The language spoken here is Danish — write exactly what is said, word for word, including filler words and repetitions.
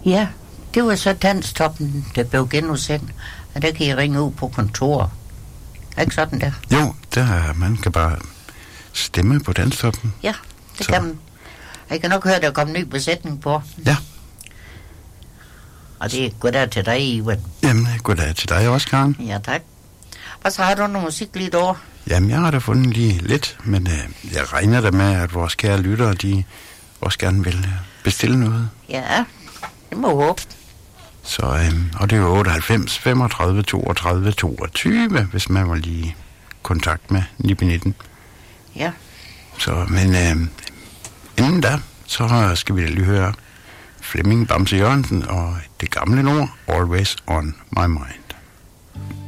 Ja, det var så Danstoppen, der blev genudsendt. Og der kan I ringe ud på kontor. Er ikke sådan der? Jo, der man kan bare stemme på Danstoppen. Ja, det så. kan man. Jeg kan nok høre, der kommer ny besætning på. Ja. Og det er goddag til dig, Ivan. Jamen, goddag til dig også, Karen. Ja, tak. Og så har du noget musik lige over? Jamen, jeg har da fundet lige lidt, men øh, jeg regner da med, at vores kære lyttere, de også gerne vil øh, bestille noget. Ja, det må jeg håbe. Så, øh, og det er jo otteoghalvfems femogtredive toogtredive toogtyve, hvis man vil lige kontakt med Nibi nitten. Ja. Så, men øh, inden da, så skal vi da lige høre Flemming Bamse Jørgensen og det gamle nummer, Always on My Mind.